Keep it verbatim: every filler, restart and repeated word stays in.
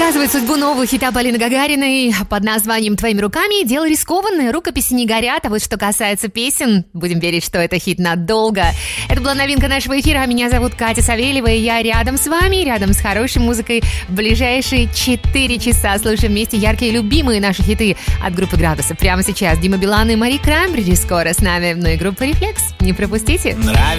предсказывает судьбу нового хита Полины Гагариной под названием «Твоими руками». Дело рискованное, рукописи не горят. А вот что касается песен, будем верить, что это хит надолго. Это была новинка нашего эфира. Меня зовут Катя Савельева, и я рядом с вами, рядом с хорошей музыкой. В ближайшие четыре часа слушаем вместе яркие любимые наши хиты от группы «Градусы». Прямо сейчас Дима Билан и Мари Краймбрери скоро с нами. Ну и группа «Рефлекс». Не пропустите.